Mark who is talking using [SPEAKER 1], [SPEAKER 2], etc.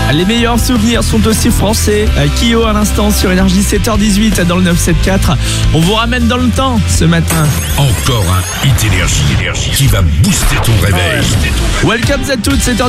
[SPEAKER 1] Les meilleurs souvenirs sont aussi français. Kyo à l'instant sur Énergie, 7h18 dans le 974. On vous ramène dans le temps ce matin.
[SPEAKER 2] Encore un hit énergie qui va booster ton réveil.
[SPEAKER 1] Welcome à toutes, 7h18.